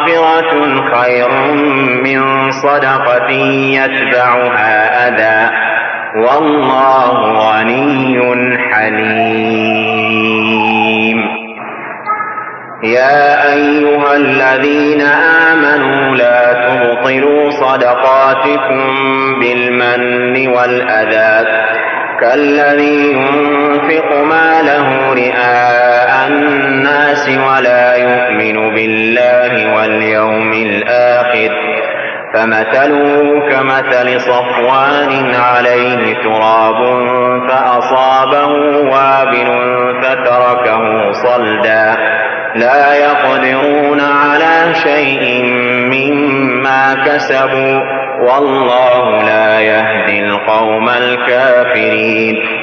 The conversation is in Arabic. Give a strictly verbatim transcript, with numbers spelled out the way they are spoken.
مغفرة خير من صدقة يتبعها أذى والله غني حليم. يا أيها الذين آمنوا لا تبطلوا صدقاتكم بالمن والأذى كالذي ينفق ماله رئاء الناس ولا يؤمن بالله واليوم الآخر فمثله كمثل صفوان عليه تراب فأصابه وابل فتركه صلدا لا يقدرون على شيء مما كسبوا والله لا يهدي القوم الكافرين.